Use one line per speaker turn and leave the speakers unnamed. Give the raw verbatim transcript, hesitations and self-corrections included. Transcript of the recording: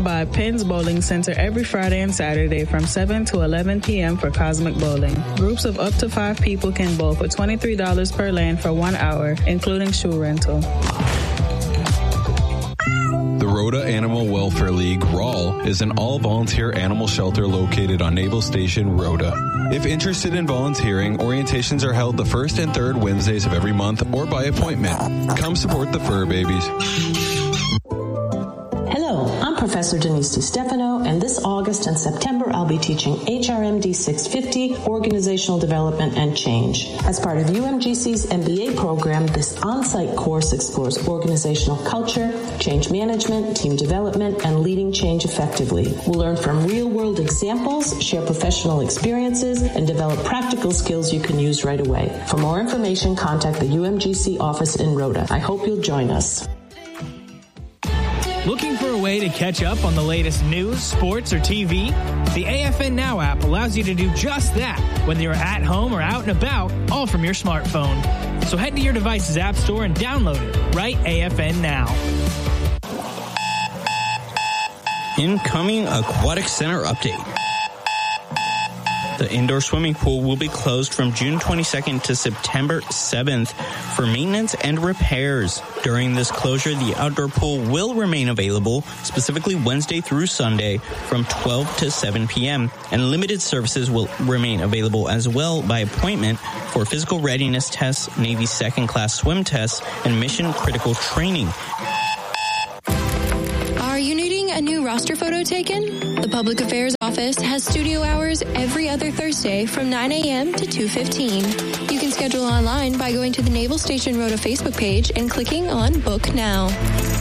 Stop by Penn's Bowling Center every Friday and Saturday from seven to eleven p.m. for Cosmic Bowling. Groups of up to five people can bowl for twenty-three dollars per lane for one hour, including shoe rental.
The Rhoda Animal Welfare League, R A L, is an all-volunteer animal shelter located on Naval Station, Rhoda. If interested in volunteering, orientations are held the first and third Wednesdays of every month or by appointment. Come support the fur babies.
Hello, I'm Professor Denise DiStefano, and this August and September I'll be teaching H R M D six fifty, Organizational Development and Change. As part of U M G C's M B A program, this on-site course explores organizational culture, change management, team development, and leading change effectively. We'll learn from real-world examples, share professional experiences, and develop practical skills you can use right away. For more information, contact the U M G C office in Rhoda. I hope you'll join us.
Looking for a way to catch up on the latest news, sports, or T V? The A F N Now app allows you to do just that, whether you're at home or out and about, all from your smartphone. So head to your device's app store and download it. Right A F N Now.
Incoming Aquatic Center update. The indoor swimming pool will be closed from June twenty-second to September seventh for maintenance and repairs. During this closure, the outdoor pool will remain available, specifically Wednesday through Sunday from twelve to seven p.m., and limited services will remain available as well by appointment for physical readiness tests, Navy second class swim tests, and mission critical training.
Are you needing a new roster photo taken? The Public Affairs Office has studio hours every other Thursday from nine a.m. to two fifteen. You can schedule online by going to the Naval Station Rhoda Facebook page and clicking on Book Now.